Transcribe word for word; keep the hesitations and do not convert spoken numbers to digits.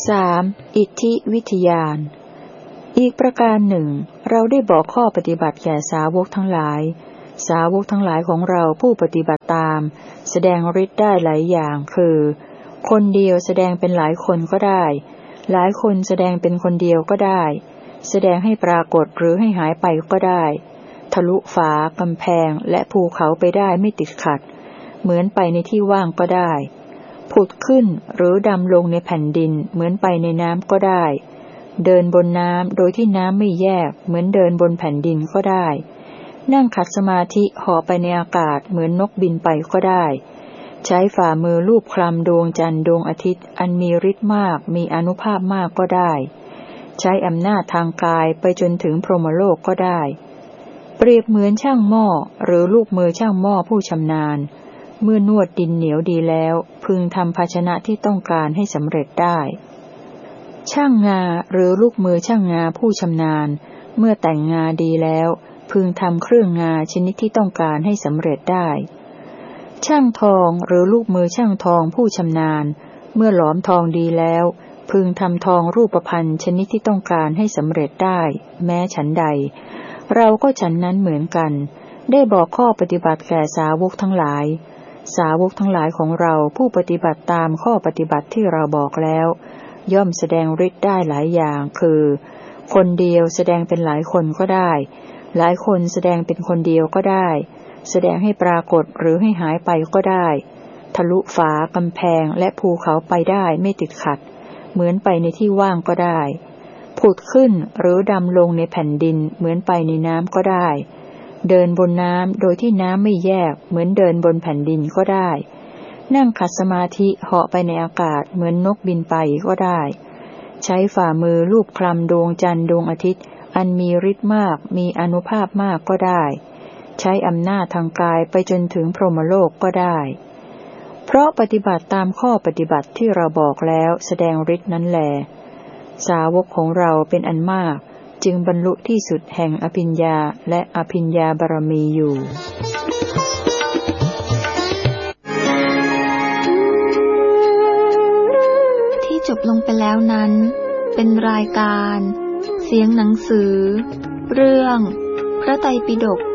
สามอิทธิวิทยานอีกประการหนึ่งเราได้บอกข้อปฏิบัติแก่สาวกทั้งหลายสาวกทั้งหลายของเราผู้ปฏิบัติตามแสดงฤทธิ์ได้หลายอย่างคือคนเดียวแสดงเป็นหลายคนก็ได้หลายคนแสดงเป็นคนเดียวก็ได้แสดงให้ปรากฏหรือให้หายไปก็ได้ทะลุฝากำแพงและภูเขาไปได้ไม่ติดขัดเหมือนไปในที่ว่างก็ได้ผุดขึ้นหรือดำลงในแผ่นดินเหมือนไปในน้ำก็ได้เดินบนน้ำโดยที่น้ำไม่แยกเหมือนเดินบนแผ่นดินก็ได้นั่งขัดสมาธิห่อไปในอากาศเหมือนนกบินไปก็ได้ใช้ฝ่ามือลูบคลำดวงจันทร์ดวงอาทิตย์อันมีฤทธิ์มากมีอานุภาพมากก็ได้ใช้อำนาจทางกายไปจนถึงพรหมโลกก็ได้เปรียบเหมือนช่างหม้อหรือลูกมือช่างหม้อผู้ชำนาญเมื่อนวดดินเหนียวดีแล้วพึงทำภาชนะที่ต้องการให้สำเร็จได้ช่างงาหรือลูกมือช่างงาผู้ชำนาญเมื่อแต่งงาดีแล้วพึงทำเครื่องงาชนิดที่ต้องการให้สำเร็จได้ช่างทองหรือลูกมือช่างทองผู้ชำนาญเมื่อหลอมทองดีแล้วพึงทำทองรูปพรรณชนิดที่ต้องการให้สำเร็จได้แม้ฉันใดเราก็ฉันนั้นเหมือนกันได้บอกข้อปฏิบัติแก่สาวกทั้งหลายสาวกทั้งหลายของเราผู้ปฏิบัติตามข้อปฏิบัติที่เราบอกแล้วย่อมแสดงฤทธิ์ได้หลายอย่างคือคนเดียวแสดงเป็นหลายคนก็ได้หลายคนแสดงเป็นคนเดียวก็ได้แสดงให้ปรากฏหรือให้หายไปก็ได้ทะลุฝากำแพงและภูเขาไปได้ไม่ติดขัดเหมือนไปในที่ว่างก็ได้ผุดขึ้นหรือดำลงในแผ่นดินเหมือนไปในน้ำก็ได้เดินบนน้ำโดยที่น้ำไม่แยกเหมือนเดินบนแผ่นดินก็ได้นั่งขัดสมาธิเหาะไปในอากาศเหมือนนกบินไปก็ได้ใช้ฝ่ามือลูบคลำดวงจันทร์ดวงอาทิตย์อันมีฤทธิ์มากมีอานุภาพมากก็ได้ใช้อำนาจทางกายไปจนถึงพรหมโลกก็ได้เพราะปฏิบัติตามข้อปฏิบัติที่เราบอกแล้วแสดงฤทธิ์นั้นแลสาวกของเราเป็นอันมากจึงบรรลุที่สุดแห่งอภิญญาและอภิญญาบารมีอยู่ที่จบลงไปแล้วนั้นเป็นรายการเสียงหนังสือเรื่องพระไตรปิฎก